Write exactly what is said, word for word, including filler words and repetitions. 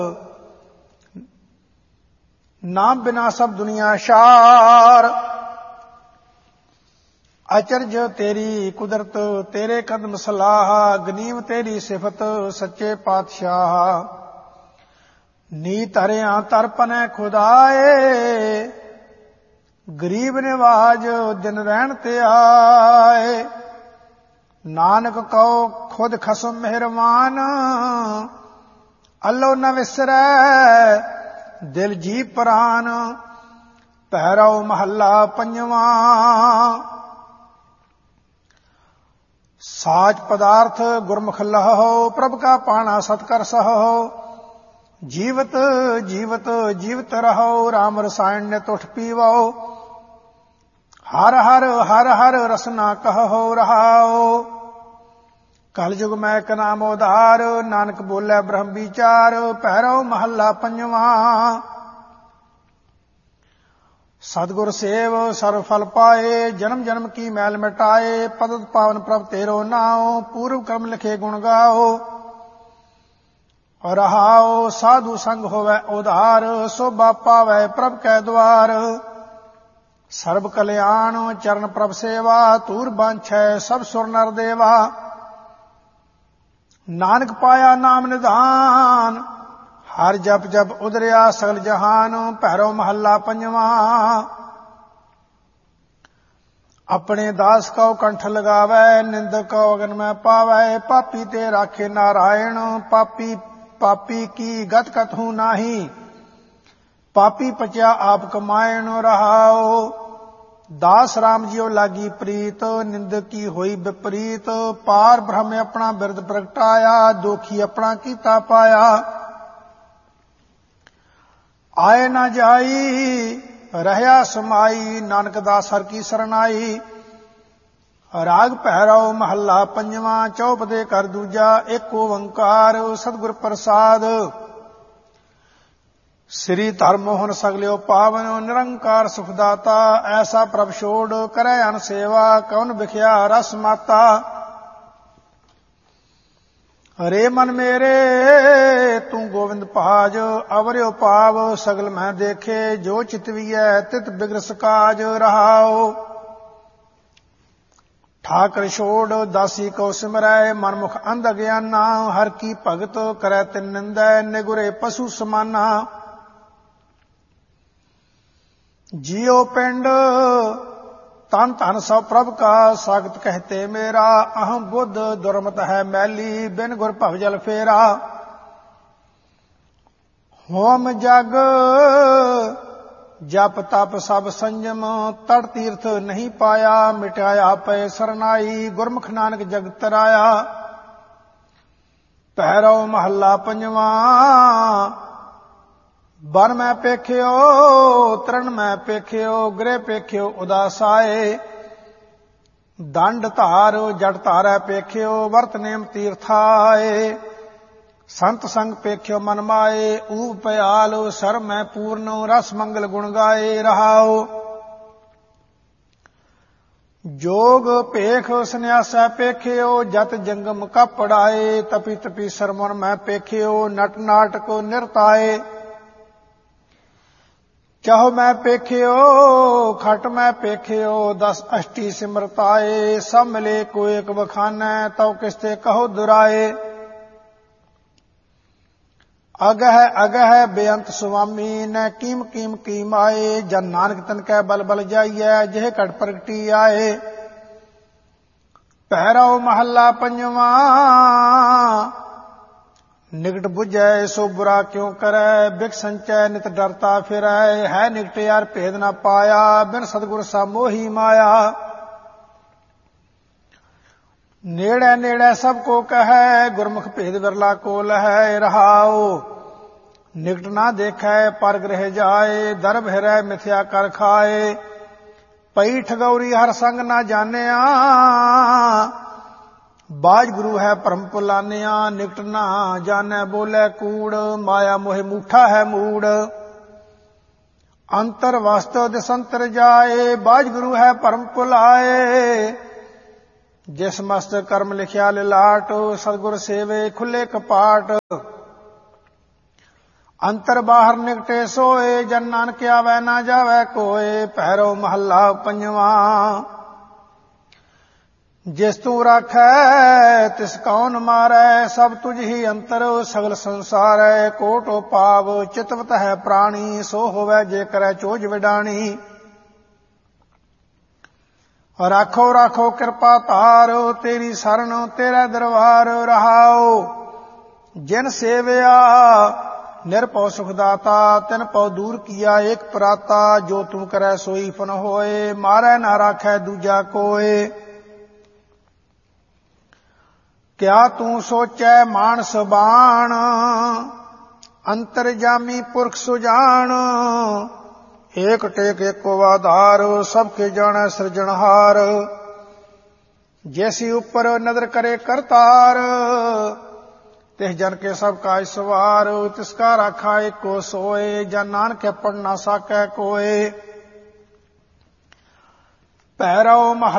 नाम बिना सब दुनिया शार। अचरज तेरी कुदरत तेरे कदम सलाह, गनीम तेरी सिफत सच्चे पातशाह। नीत हरिया तरपन खुदाए, गरीब निवाज दिन रहन ते आए। नानक कहो खुद खसम मेहरमान, अल्लो न विसरै दिल जी प्राण। पहराओ महला पंजवा। साच पदार्थ गुरमुख लहो, प्रभ का पाना सतकर सहो। जीवत जीवत जीवत रहो, राम रसायन ने तुठ पीवो। हर हर हर हर रसना कहो रहाओ। कल युग में एक नाम उधार, नानक बोले ब्रह्म विचार। पहरो महला पंजवा। सतगुर सेव सर्व फल पाए, जन्म जन्म की मैल मिटाए। पदत पावन प्रभ तेरो नाओ, पूर्व कर्म लिखे गुण गाओ। और रहाओ साधु संग होवे उधार, शोभा पावे प्रभ कै द्वार। सर्व कल्याण चरण प्रभ सेवा, तूर बांछै सब सुर नर देवा। नानक पाया नाम निधान, हर जप जप उदरिया सगल जहान। पहरो महला पंजवा। अपने दास को कंठ लगावे, निंदक को अगन में पावे। पापी ते राखे नारायण, पापी पापी की गत कथू नाही। पापी पचा आप कमायण रहाओ। दास राम जियो लागी प्रीत, निंद की होई विपरीत। पार ब्रह्म अपना बिरद प्रगटाया, दोखी अपना कीता पाया। आए न जाई रहया समाई, नानक दास हर की सरनाई। राग पहराओ महला पंजवा। चौपदे कर दूजा एक ओंकार, सतगुर प्रसाद। श्री धर्म मोहन सगलियो पावन, निरंकार सुखदाता। ऐसा प्रभ छोड़ करे अन सेवा, कौन बिख्या रस माता। रे मन मेरे तू गोविंद भाज, अवरियो पाव सगल मैं देखे। जो चितविय तित बिगरस काज रहाओ। ठाकर छोड़ दासी को सिमरै, मनमुख अंध अज्ञाना। हर की भगत करे तिन निंदै, निगुरे पशु समाना। जियो पिंड तन धन सब प्रभ का, सागत कहते मेरा। अहम बुद्ध दुर्मत है मैली, बिन गुर भवजल फेरा। होम जग जप तप सब संयम, तड़ तीर्थ नहीं पाया। मिटाया पे सरनाई, गुरमुख नानक जग तराया। पहरो महला पंजवा। बन में पेख्यो तरण में पेख्यो, गृह पेख्यो उदासाए। दंड धार जट धारै पेख्यो, वर्त नेम तीर्थाए। संत संग पेख्यो मन माए, ऊब पयाल सर में पूर्ण। रस मंगल गुण गाए रहाओ। जोग पेख संन्यासा पेख्यो, जत जंगम का पड़ाए। तपी तपी सरमन में पेख्यो, नट नाटक निरताए। चाहो मैं पेख्यो खट मैं पेख्यो, दस अष्टी सिमरताए। सब मिले को एक बखानै, तो किसते कहो दुराए। अगह अगह बेअंत स्वामी, न कीम कीम कीम आए। जन नानक तन कै बल बल जाइए, जह कट प्रगटी आए। पहरो महला पंजवा। निकट बुझै सो बुरा क्यों करे, बिक संचय नित डरता फिरै। है निकट यार भेद न पाया, बिन सतगुर सा मोही माया। नेड़े नेड़े सबको कहे, गुरमुख भेद बिरला को लहै रहाओ। निकट ना देखै पर गृह जाए, दर भिरै मिथ्या कर खाए। पई ठगौरी हर संग ना जानिया, बाज गुरु है परम पुलानिया। निकट ना जाने बोले कूड़, माया मोह मूठा है मूड। अंतर वास्तव दिसंतर जाए, बाज गुरु है परम पुलाए। जिस मस्त कर्म लिखिया लिलाट, सतगुर सेवे खुले कपाट। ਅੰਤਰ ਬਾਹਰ ਨਿਕਟੇ ਸੋਏ, ਜਨ ਨਾਨਕ ਆਵੈ ਨਾ ਜਾਵੈ ਕੋਏ। ਪਹਿਰੋ ਮਹੱਲਾ ਪੰਜਵਾਂ। ਜਿਸ ਤੂੰ ਰਾਖੈ ਤਿਸ ਕੌਣ ਮਾਰੈ, ਸਭ ਤੁਝ ਹੀ ਅੰਤਰ ਸਗਲ ਸੰਸਾਰੈ। ਕੋਟਿ ਭਾਵ ਚਿਤਵਤ ਹੈ ਪ੍ਰਾਣੀ, ਸੋ ਹੋਵੈ ਜੇ ਕਰੈ ਚੋਜ ਵਿਡਾਣੀ। ਰਾਖੋ ਰਾਖੋ ਕਿਰਪਾ ਧਾਰ, ਤੇਰੀ ਸਰਣ ਤੇਰਾ ਦਰਬਾਰ। ਰਹਾਉ ਜਿਨ ਸੇਵਿਆ ਨਿਰਭਉ ਸੁਖ ਦਾਤਾ, ਤਿਨ ਪਉ ਦੂਰ ਕੀਆ ਏਕ ਪ੍ਰਾਤਾ। ਜੋ ਤੂੰ ਕਰੈ ਸੋਈ ਫਨ ਹੋਏ, ਮਾਰੈ ਨਾ ਰਾਖੈ ਦੂਜਾ ਕੋਏ। ਕਿਆ ਤੂੰ ਸੋਚੈ ਮਾਨਸ ਬਾਣ, ਅੰਤਰ ਜਾਮੀ ਪੁਰਖ ਸੁਜਾਨ। ਏਕ ਟੇਕ ਏਕੋ ਆਧਾਰ, ਸਭ ਕੇ ਜਾਣੈ ਸਿਰਜਣਹਾਰ। ਜੈਸੀ ਉੱਪਰ ਨਦਰ ਕਰੇ ਕਰਤਾਰ, ਤਿਸ ਜਨ ਕੇ ਸਭ ਕਾਜ ਸਵਾਰ। ਤਿਸਕਾ ਰਾਖਾ ਏਕੋ ਸੋਏ, ਜਨ ਨਾਨਕ ਪੜ ਨਾ ਸਾਕੈ ਕੋਏ। ਪਹਿਰੋ ਮਹੱਲਾ